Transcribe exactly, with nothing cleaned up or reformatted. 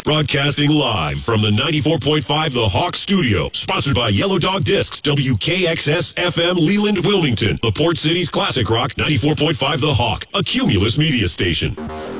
Broadcasting live from the ninety-four point five The Hawk Studio. Sponsored by Yellow Dog Discs, W K X S F M Leland, Wilmington. The Port City's classic rock, ninety-four point five The Hawk, a Cumulus media station.